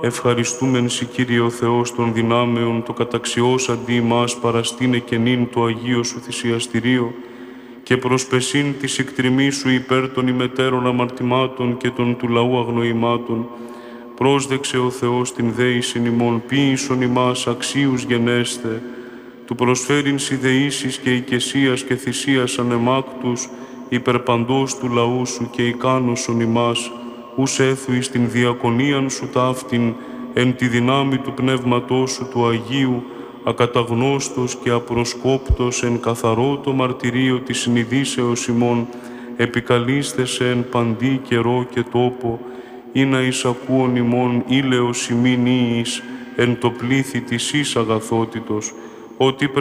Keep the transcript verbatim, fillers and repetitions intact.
ευχαριστούμεν σοι Κύριε ο Θεός των δυνάμεων, το καταξιώς αντί ημάς παραστήνε και νυν το Αγίο Σου θυσιαστηρίο, και προσπεσίν της εκτριμής Σου υπέρ των ημετέρων αμαρτημάτων και των του λαού αγνοημάτων, πρόσδεξε ο Θεός την δέησιν ημών, ποίησον ημάς αξίους γενέστε, του προσφέρειν σιδεήσεις και οικεσίας και θυσίας ανεμάκτους, υπερπαντός του λαού Σου και ικάνωσον ημάς, ους έθου εις την διακονίαν Σου ταύτην, εν τη δυνάμει του Πνεύματός Σου του Αγίου, ακαταγνώστος και απροσκόπτος εν καθαρό το μαρτυρίο της συνειδήσεως ημών, επικαλείστε εν παντή καιρό και τόπο, ή να εισακούον ημών ήλαιος ημίν ίης, εν το πλήθη της εις αγαθότητος, ότι